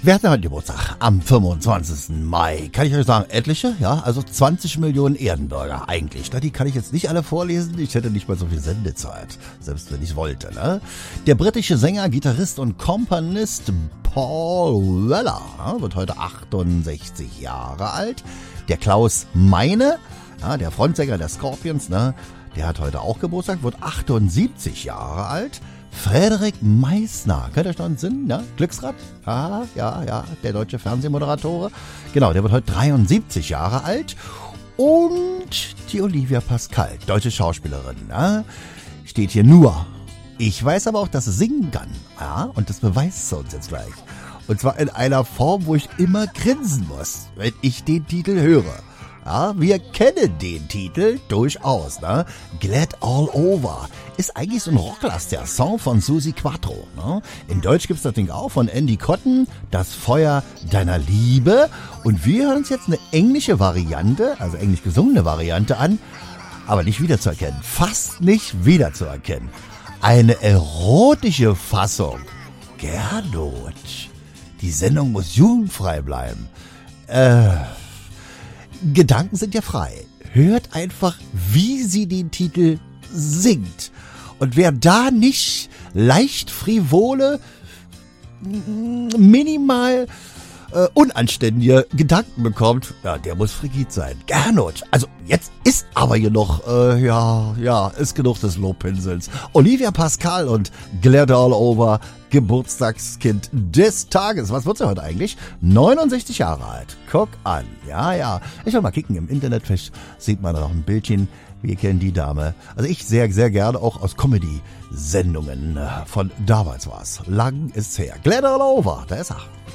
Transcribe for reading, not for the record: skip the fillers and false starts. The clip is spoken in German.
Wer hat denn heute Geburtstag? Am 25. Mai. Kann ich euch sagen, etliche? Ja, also 20 Millionen Erdenbürger eigentlich. Die kann ich jetzt nicht alle vorlesen. Ich hätte nicht mal so viel Sendezeit. Selbst wenn ich wollte, ne? Der britische Sänger, Gitarrist und Komponist Paul Weller wird heute 68 Jahre alt. Der Klaus Meine, ja, der Frontsänger der Scorpions, ne? Der hat heute auch Geburtstag, wird 78 Jahre alt. Frederik Meissner, könnt ihr euch noch einen Sinn, ne? Glücksrad? Ja, der deutsche Fernsehmoderator. Genau, der wird heute 73 Jahre alt. Und die Olivia Pascal, deutsche Schauspielerin, ne? Steht hier nur. Ich weiß aber auch, dass sie singen kann. Ja, und das beweist sie uns jetzt gleich. Und zwar in einer Form, wo ich immer grinsen muss, wenn ich den Titel höre. Ja, wir kennen den Titel durchaus, ne? Glad All Over ist eigentlich so ein rocklastiger Song von Susi Quatro, ne? In Deutsch gibt's das Ding auch von Andy Cotton, Das Feuer deiner Liebe. Und wir hören uns jetzt eine englische Variante, also englisch gesungene Variante an, aber nicht wiederzuerkennen, fast nicht wiederzuerkennen. Eine erotische Fassung. Gernot, die Sendung muss jugendfrei bleiben. Gedanken sind ja frei. Hört einfach, wie sie den Titel singt. Und wer da nicht leicht frivole, minimal unanständige Gedanken bekommt, ja, der muss frigid sein. Gernot, also jetzt ist aber hier noch, ist genug des Lobpinsels. Olivia Pascal und Glad All Over, Geburtstagskind des Tages. Was wird sie heute eigentlich? 69 Jahre alt. Guck an. Ja. Ich will mal kicken. Im Internet sieht man da noch ein Bildchen. Wir kennen die Dame. Also ich sehr, sehr gerne auch aus Comedy-Sendungen. Von damals war's. Lang ist's her. Glad All Over. Da ist er.